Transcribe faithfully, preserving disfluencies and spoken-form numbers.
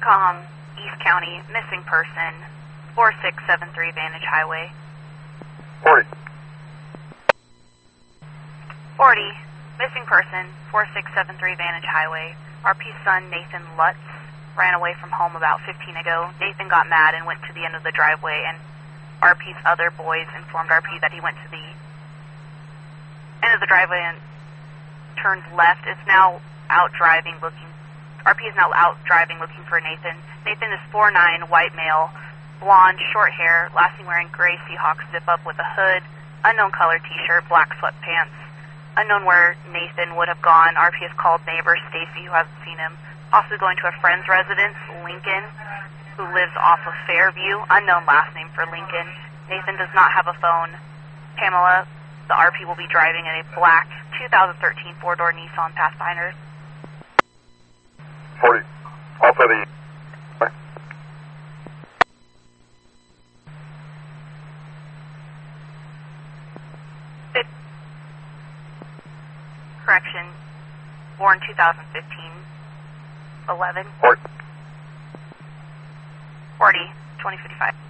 Intercom, East County, missing person, four six seven three Vantage Highway. forty. forty, missing person, four six seven three Vantage Highway. R P's son, Nathan Lutz, ran away from home about fifteen ago. Nathan got mad and went to the end of the driveway, and R P's other boys informed R P that he went to the end of the driveway and turned left. Is now out driving looking. R P is now out driving looking for Nathan. Nathan is four nine, white male, blonde, short hair, last seen wearing gray Seahawks zip-up with a hood, unknown color T-shirt, black sweatpants. Unknown where Nathan would have gone. R P has called neighbor Stacy, who hasn't seen him. Possibly going to a friend's residence, Lincoln, who lives off of Fairview. Unknown last name for Lincoln. Nathan does not have a phone. Pamela, the R P will be driving in a black two thousand thirteen four-door Nissan Pathfinder. forty. Also the... Correction, born two thousand fifteen, eleven. forty. forty, twenty fifty-five.